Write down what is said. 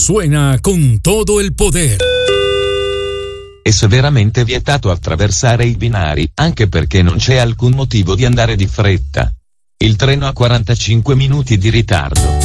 suena con todo el poder. È severamente vietato attraversare i binari, anche perché non c'è alcun motivo di andare di fretta. Il treno ha 45 minuti di ritardo.